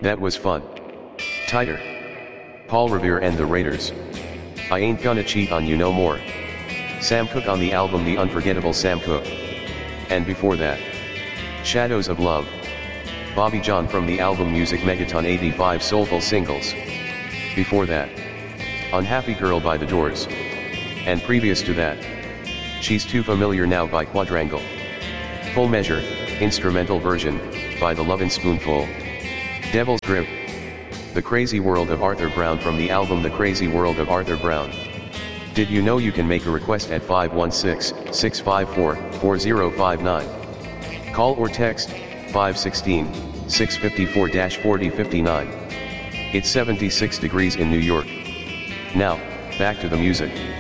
That was fun. Tighter. Paul Revere and the Raiders. I Ain't Gonna Cheat on You No More. Sam Cooke on the album The Unforgettable Sam Cooke. And before that, Shadows of Love. Bobby John from the album Music Megaton 85 Soulful Singles. Before that, Unhappy Girl by The Doors. And previous to that, She's Too Familiar Now by Quadrangle. Full Measure, instrumental version, by The Lovin' Spoonful. Devil's Grip. The Crazy World of Arthur Brown from the album The Crazy World of Arthur Brown. Did you know you can make a request at 516-654-4059? Call or text 516-654-4059. It's 76 degrees in New York. Now, back to the music.